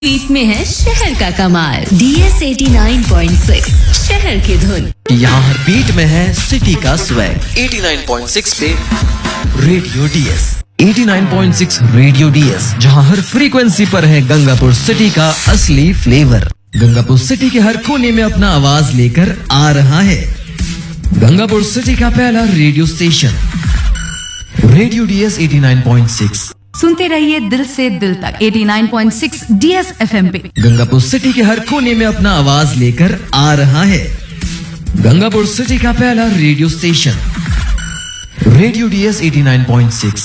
बीच में है शहर का कमाल। DS 89.6 शहर की धुन। यहाँ हर बीट में है सिटी का स्वैग। 89.6 पे रेडियो DS। 89.6 रेडियो DS, जहाँ हर फ्रीक्वेंसी पर है गंगापुर सिटी का असली फ्लेवर। गंगापुर सिटी के हर कोने में अपना आवाज लेकर आ रहा है गंगापुर सिटी का पहला रेडियो स्टेशन, रेडियो DS 89.6। सुनते रहिए दिल से दिल तक 89.6 DS FM पे। गंगापुर सिटी के हर कोने में अपना आवाज लेकर आ रहा है गंगापुर सिटी का पहला रेडियो स्टेशन, रेडियो DS 89.6।